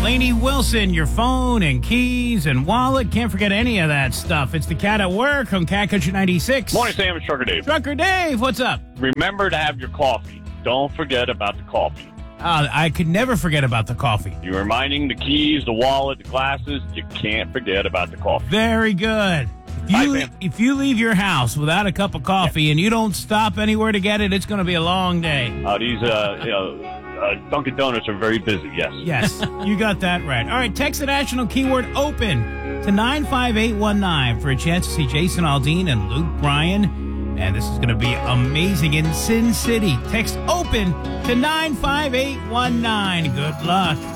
Lainey Wilson, your phone and keys and wallet. Can't forget any of that stuff. It's the Cat at Work on Cat Country 96. Morning, Sam. It's Trucker Dave. Trucker Dave, what's up? Remember to have your coffee. Don't forget about the coffee. I could never forget about the coffee. You're reminding the keys, the wallet, the glasses. You can't forget about the coffee. Very good. If you leave your house without a cup of coffee and you don't stop anywhere to get it, it's going to be a long day. These Dunkin' Donuts are very busy, yes. Yes, you got that right. All right, text the national keyword OPEN to 95819 for a chance to see Jason Aldean and Luke Bryan. And this is going to be amazing in Sin City. Text OPEN to 95819. Good luck.